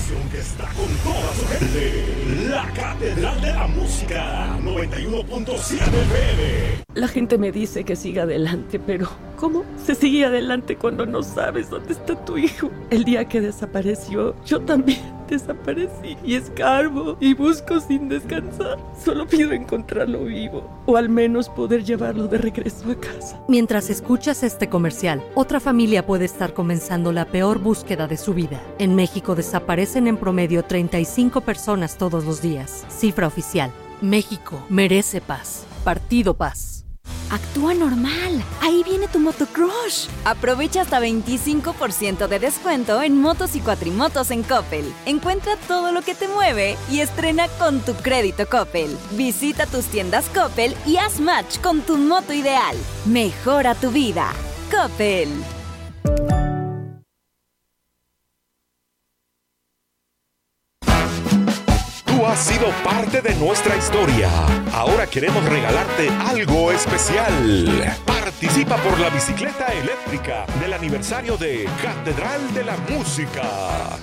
estación que está con toda su gente. La Catedral de la Música, 91.7 FM. La gente me dice que siga adelante, pero ¿cómo se sigue adelante cuando no sabes dónde está tu hijo? El día que desapareció, yo también desaparecí y escarbo y busco sin descansar. Solo pido encontrarlo vivo o al menos poder llevarlo de regreso a casa. Mientras escuchas este comercial, otra familia puede estar comenzando la peor búsqueda de su vida. En México desaparecen en promedio 35 personas todos los días. Cifra oficial. México merece paz. Partido Paz. Actúa normal. Ahí viene tu motocrush. Aprovecha hasta 25% de descuento en motos y cuatrimotos en Coppel. Encuentra todo lo que te mueve y estrena con tu crédito Coppel. Visita tus tiendas Coppel y haz match con tu moto ideal. Mejora tu vida. Coppel. Tú has sido parte de nuestra historia. Ahora queremos regalarte algo especial. Participa por la bicicleta eléctrica del aniversario de Catedral de la Música.